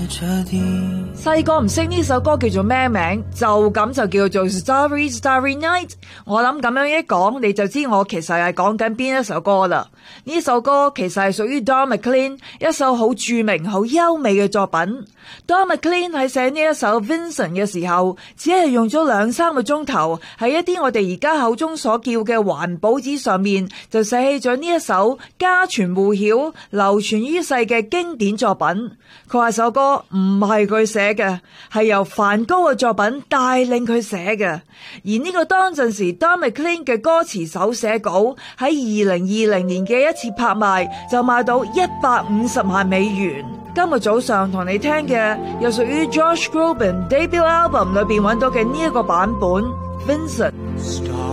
細個唔識呢首歌叫做咩名，就咁就叫做 Starry Starry Night。 我諗咁樣一講你就知我其實係講緊邊一首歌啦。呢首歌其實係屬於 Don McLean 一首好著名好優美嘅作品。Don McLean 喺寫呢一首 Vincent 嘅時候，只係用咗2-3個鐘頭，喺一啲我哋而家口中所叫嘅環保紙上面就寫起咗呢一首家傳戶曉、流傳於世嘅經典作品。佢話首歌唔係佢寫嘅，係由梵高嘅作品帶領佢寫嘅。而呢個當陣時 Don McLean 嘅歌詞手寫稿喺2020年嘅一次拍賣就賣到150萬美元。今日早上同你聽嘅又屬於 Josh Groban debut album 裏邊揾到嘅呢一個版本 Vincent。